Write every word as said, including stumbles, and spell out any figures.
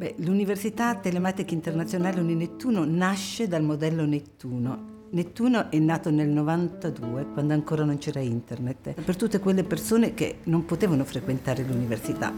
Beh, l'Università Telematica Internazionale Uninettuno nasce dal modello Nettuno. Nettuno è nato nel novantadue, quando ancora non c'era internet, per tutte quelle persone che non potevano frequentare l'università.